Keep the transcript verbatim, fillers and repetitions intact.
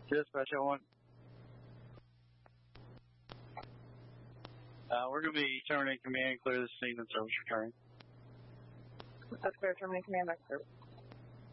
Dispatch oh one. Uh, we're going to be terminating command, clear the scene, and service returning. That's clear, terminating command, back service.